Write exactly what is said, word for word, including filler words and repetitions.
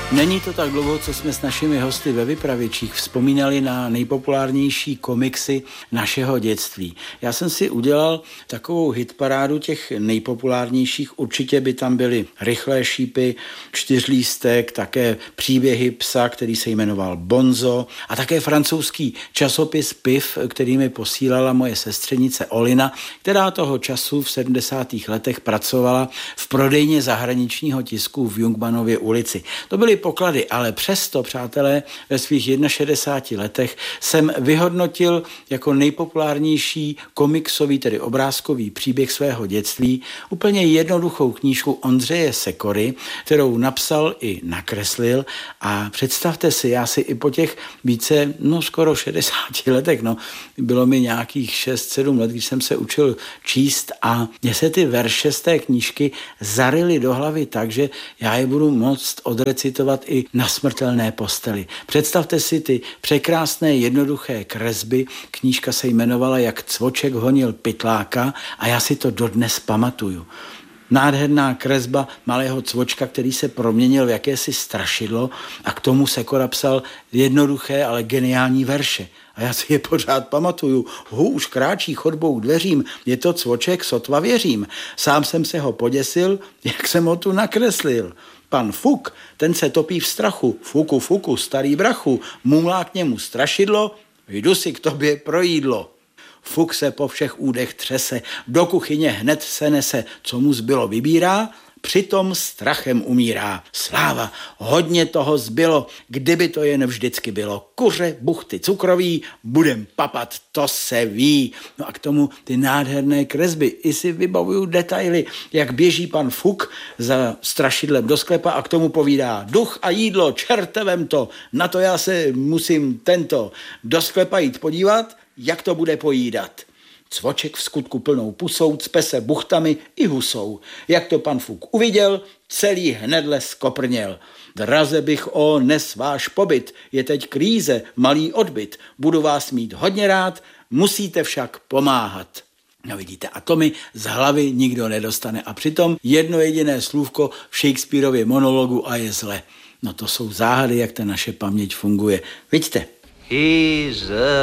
Není to tak dlouho, co jsme s našimi hosty ve Vypravěčích vzpomínali na nejpopulárnější komiksy našeho dětství. Já jsem si udělal takovou hitparádu těch nejpopulárnějších. Určitě by tam byly Rychlé šípy, Čtyřlístek, také Příběhy psa, který se jmenoval Bonzo, a také francouzský časopis Piv, který mi posílala moje sestřenice Olina, která toho času v sedmdesátých letech pracovala v prodejně zahraničního tisku v Jungmannově ulici. To byly poklady, ale přesto, přátelé, ve svých šedesáti jedné letech jsem vyhodnotil jako nejpopulárnější komiksový, tedy obrázkový příběh svého dětství úplně jednoduchou knížku Ondřeje Sekory, kterou napsal i nakreslil, a představte si, já si i po těch více, no skoro šedesáti letech, no bylo mi nějakých šest sedm let, když jsem se učil číst, a mně se ty verše z té knížky zarily do hlavy tak, že já je budu moct odrecitovat i na smrtelné posteli. Představte si ty překrásné jednoduché kresby. Knížka se jmenovala Jak cvoček honil pytláka a já si to dodnes pamatuju. Nádherná kresba malého cvočka, který se proměnil v jakési strašidlo, a k tomu Sekora psal jednoduché, ale geniální verše. A já si je pořád pamatuju. Hu, už kráčí chodbou dveřím, je to cvoček, sotva věřím. Sám jsem se ho poděsil, jak jsem ho tu nakreslil. Pan Fuk, ten se topí v strachu. Fuku, fuku, starý brachu, mumlá k němu strašidlo, jdu si k tobě pro jídlo. Fuk se po všech údech třese, do kuchyně hned se nese, co mu zbylo vybírá, přitom strachem umírá. Sláva, hodně toho zbylo, kdyby to jen vždycky bylo. Kuře, buchty cukroví, budem papat, to se ví. No a k tomu ty nádherné kresby. I si vybavuju detaily, jak běží pan Fuk za strašidlem do sklepa a k tomu povídá: duch a jídlo, čerte vem to, na to já se musím tento do sklepa jít podívat, jak to bude pojídat. Cvoček v skutku plnou pusou cpe se buchtami i husou. Jak to pan Fuk uviděl, celý hnedle skoprněl. Draze bych o nes váš pobyt, je teď kríze, malý odbyt. Budu vás mít hodně rád, musíte však pomáhat. No vidíte, a to mi z hlavy nikdo nedostane. A přitom jedno jediné slůvko v Shakespearově monologu a je zle. No to jsou záhady, jak ta naše paměť funguje. Vidíte? He's a